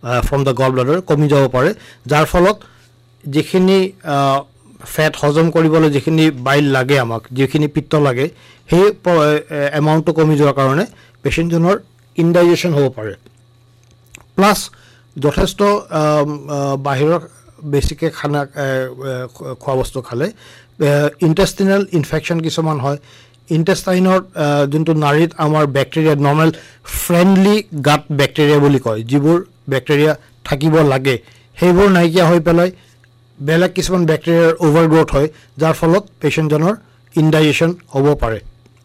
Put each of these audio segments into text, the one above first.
From the goal bladder কমি যাব পাৰে, যাৰ ফলত যিখিনি ফেট হজম কৰিবলৈ যিখিনি বাইল লাগে, আমাক যিখিনি পিত্ত লাগে, সেই এমাউণ্টটো কমি যোৱাৰ কাৰণে পেচেণ্টজনৰ ইনডাইজেশ্যন হ'ব পাৰে। প্লাছ যথেষ্ট বাহিৰৰ বেছিকৈ খানা খোৱা বস্তু খালে ইণ্টেষ্টিনেল ইনফেকশ্যন কিছুমান হয়। ইণ্টেষ্টাইনৰ যোনটো নাড়ীত আমাৰ বেক্টেৰিয়া, নৰ্মেল ফ্ৰেণ্ডলি গাট বেক্টেৰিয়া বুলি কয়, যিবোৰ বেক্টেৰিয়া থাকিব লাগে, সেইবোৰ নাইকিয়া হৈ পেলাই বেলেগ কিছুমান বেক্টেৰিয়াৰ অভাৰগ্ৰ'থ হয়, যাৰ ফলত পেচেণ্টজনৰ ইনডাইজেশ্যন হ'ব পাৰে।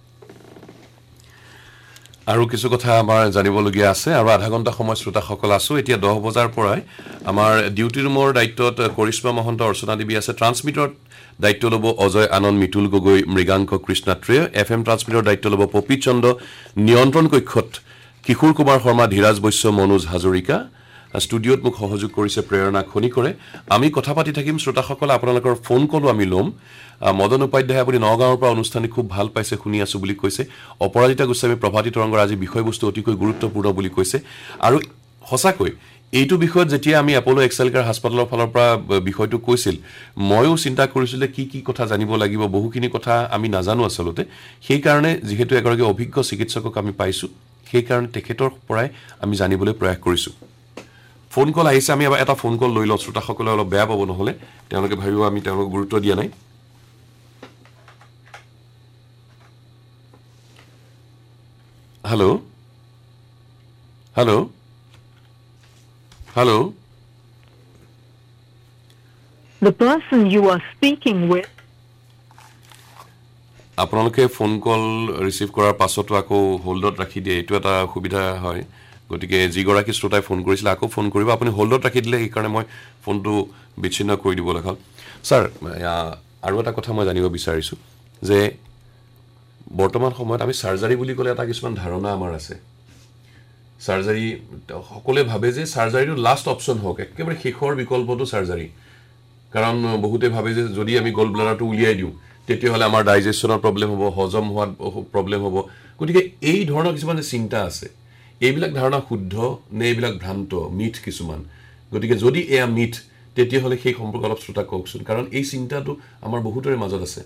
আৰু কিছু কথা আমাৰ জানিবলগীয়া আছে আৰু আধা ঘণ্টা সময় শ্ৰোতাসকল আছোঁ। এতিয়া 10 বজাৰ পৰাই আমাৰ ডিউটি ৰুমৰ দায়িত্বত কৰিশ্মা মহন্ত, অৰ্চনা দেৱী আছে। ট্ৰান্সমিটৰ দায়িত্ব ল'ব অজয় আনন্দ, মিতুল গগৈ, মৃগাংক কৃষ্ণাত্ৰেয়। FM ট্ৰান্সমিটৰ দায়িত্ব ল'ব পপি চন্দ্ৰ। নিয়ন্ত্ৰণ কক্ষত কিশোৰ কুমাৰ শৰ্মা, ধীৰাজ বৈশ্য, মনোজ হাজৰিকা। ষ্টুডিঅ'ত মোক সহযোগ কৰিছে প্ৰেৰণা খনিকৰে। আমি কথা পাতি থাকিম শ্ৰোতাসকলে, আপোনালোকৰ ফোন কলো আমি ল'ম। মদন উপাধ্যায় আপুনি নগাঁৱৰ পৰা অনুষ্ঠানে খুব ভাল পাইছে, শুনি আছোঁ বুলি কৈছে। অপৰাজিতা গোস্বামী প্ৰভাতী তৰংগৰ আজি বিষয়বস্তু অতিকৈ গুৰুত্বপূৰ্ণ বুলি কৈছে। আৰু সঁচাকৈ এইটো বিষয়ত যেতিয়া আমি এপ'ল' এক্সেলকেয়াৰ হাস্পতালৰ ফালৰ পৰা বিষয়টো কৈছিল, ময়ো চিন্তা কৰিছিলোঁ যে কি কথা জানিব লাগিব, বহুখিনি কথা আমি নাজানো আচলতে। সেইকাৰণে যিহেতু এগৰাকী অভিজ্ঞ চিকিৎসকক আমি পাইছোঁ, সেইকাৰণে তেখেতৰ পৰাই আমি জানিবলৈ প্ৰয়াস কৰিছোঁ। ফোন কল আহিছে, আমি এটা ফোন কল লৈ লওঁ। শ্ৰোতাসকলে অলপ বেয়া পাব, নহ'লে তেওঁলোকে ভাবিব আমি তেওঁলোকক গুৰুত্ব দিয়া নাই। Hello' hello' hello'. The person you are speaking with. আপোনালোকে ফোন কল ৰিচিভ কৰাৰ পাছতো আকৌ হোল্ডত ৰাখি দিয়ে, এইটো এটা অসুবিধা হয়। গতিকে যিগৰাকী শ্ৰোতাই ফোন কৰিছিলে আকৌ ফোন কৰিব, আপুনি হোল্ডত ৰাখি দিলে, সেইকাৰণে মই ফোনটো বিচ্ছিন্ন কৰি দিব লগা হ'ল। ছাৰ, আৰু এটা কথা মই জানিব বিচাৰিছোঁ যে বৰ্তমান সময়ত আমি চাৰ্জাৰী বুলি ক'লে এটা কিছুমান ধাৰণা আমাৰ আছে। চাৰ্জাৰী, সকলোৱে ভাবে যে চাৰ্জাৰীটো লাষ্ট অপশ্যন হওক, একেবাৰে শেষৰ বিকল্পটো চাৰ্জাৰী। কাৰণ বহুতে ভাবে যে যদি আমি গল ব্লাডাৰটো উলিয়াই দিওঁ তেতিয়াহ'লে আমাৰ ডাইজেশ্যনৰ প্ৰব্লেম হ'ব, হজম হোৱাত প্ৰব্লেম হ'ব। গতিকে এই ধৰণৰ কিছুমান চিন্তা আছে, এইবিলাক ধাৰণা শুদ্ধ নে এইবিলাক ভ্ৰান্ত, মিথ কিছুমান? গতিকে যদি এয়া মিথ, তেতিয়াহ'লে সেই সম্পৰ্কে অলপ শ্ৰোতাক কওকচোন, কাৰণ এই চিন্তাটো আমাৰ বহুতৰে মাজত আছে।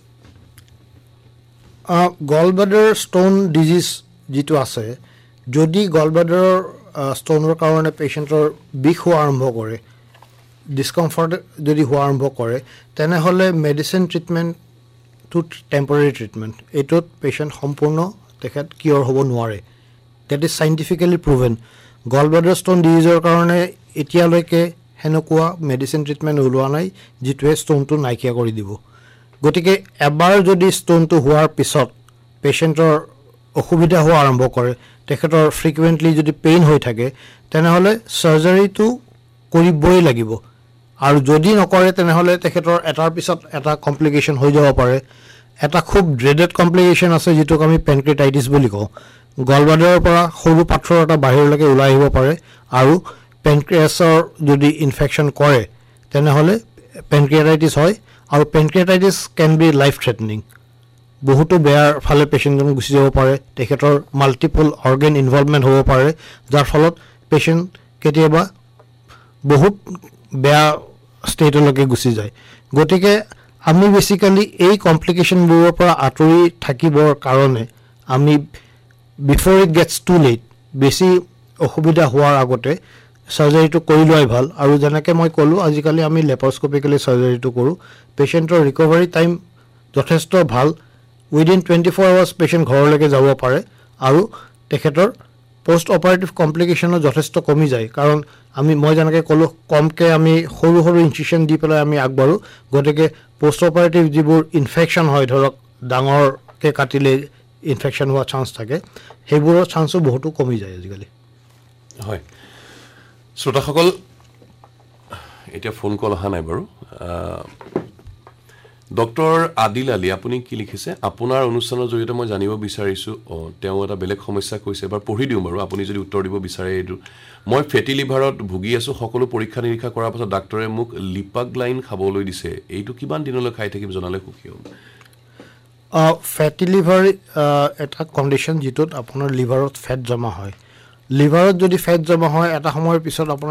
গল ব্লাডাৰ ষ্ট'ন ডিজিজ যিটো আছে, যদি গল ব্লাডাৰৰ ষ্ট'নৰ কাৰণে পেচেণ্টৰ বিষ হোৱা আৰম্ভ কৰে, ডিছকমফৰ্ট যদি হোৱা আৰম্ভ কৰে, তেনেহ'লে মেডিচিন ট্ৰিটমেণ্টটো টেম্পৰেৰী ট্ৰিটমেণ্ট, এইটোত পেচেণ্ট সম্পূৰ্ণ তেখেত কিয়ৰ হ'ব নোৱাৰে। That is scientifically proven. Goal bladder stone ডিজিজৰ কাৰণে এতিয়ালৈকে সেনেকুৱা মেডিচিন ট্ৰিটমেণ্ট ওলোৱা নাই যিটোৱে ষ্ট'নটো নাইকিয়া কৰি দিব। গতিকে এবাৰ যদি ষ্ট'নটো হোৱাৰ পিছত পেচেণ্টৰ অসুবিধা হোৱা আৰম্ভ কৰে, তেখেতৰ ফ্ৰিকুৱেণ্টলি যদি পেইন হৈ থাকে, তেনেহ'লে চাৰ্জাৰীটো কৰিবই লাগিব। আৰু যদি নকৰে তেনেহ'লে তেখেতৰ এটাৰ পিছত এটা কমপ্লিকেশ্যন হৈ যাব পাৰে। এটা খুব ড্ৰেডেড কমপ্লিকেশ্যন আছে যিটোক আমি পেনক্ৰিটাইটিছ বুলি কওঁ। গল ব্লাডাৰৰ পৰা সৰু পাথৰ এটা বাহিৰলৈকে ওলাই আহিব পাৰে, আৰু পেনক্ৰিয়াছৰ যদি ইনফেকশ্যন কৰে তেনেহ'লে পেনক্ৰিয়াটাইটিছ হয়, আৰু পেনক্ৰিয়াটাইটিছ কেন বি লাইফ থ্ৰেটনিং। বহুতো বেয়াৰ ফালে পেচেণ্টজন গুচি যাব পাৰে, তেখেতৰ মাল্টিপল অৰ্গেন ইনভলভমেণ্ট হ'ব পাৰে, যাৰ ফলত পেচেণ্ট কেতিয়াবা বহুত বেয়া ষ্টেটলৈকে গুচি যায়। গতিকে আমি বেচিকেলি এই কমপ্লিকেশ্যনবোৰৰ পৰা আঁতৰি থাকিবৰ কাৰণে আমি before it gets two late, বেছি অসুবিধা হোৱাৰ আগতে চাৰ্জাৰীটো কৰি লোৱাই ভাল। আৰু যেনেকৈ মই ক'লোঁ, আজিকালি আমি লেপাৰস্কপিকেলি চাৰ্জাৰীটো কৰোঁ। পেচেণ্টৰ ৰিকভাৰী টাইম যথেষ্ট ভাল, উইদিন 24 আৱাৰ্ছ পেচেণ্ট ঘৰলৈকে যাব পাৰে, আৰু তেখেতৰ পষ্ট অপাৰেটিভ কমপ্লিকেশ্যনো যথেষ্ট কমি যায়। কাৰণ মই যেনেকৈ ক'লোঁ, কমকৈ আমি সৰু সৰু ইনচিশ্যন দি পেলাই আমি আগবাঢ়োঁ। গতিকে পষ্ট অপাৰেটিভ যিবোৰ ইনফেকশ্যন হয়, ধৰক ডাঙৰকৈ কাটিলে ইনফেকশ্যন হোৱা চান্স থাকে, সেইবোৰৰ চান্সো বহুতো কমি যায় আজিকালি। হয় শ্ৰোতাসকল, এতিয়া ফোন কল অহা নাই বাৰু। ডক্টৰ আদিল আলী, আপুনি কি লিখিছে? আপোনাৰ অনুষ্ঠানৰ জৰিয়তে মই জানিব বিচাৰিছোঁ, তেওঁ এটা বেলেগ সমস্যা কৈছে, এবাৰ পঢ়ি দিওঁ বাৰু, আপুনি যদি উত্তৰ দিব বিচাৰে এইটো। মই ফেটি লিভাৰত ভুগি আছোঁ, সকলো পৰীক্ষা নিৰীক্ষা কৰাৰ পাছত ডাক্তৰে মোক লিপাগ্লাইন খাবলৈ দিছে, এইটো কিমান দিনলৈ খাই থাকিম জনালে সুখী হ'ম। ফেটি লিভাৰ এটা কণ্ডিশ্যন যিটোত আপোনাৰ লিভাৰত ফেট জমা হয়। লিভাৰত যদি ফেট জমা হয়, এটা সময়ৰ পিছত আপোনাৰ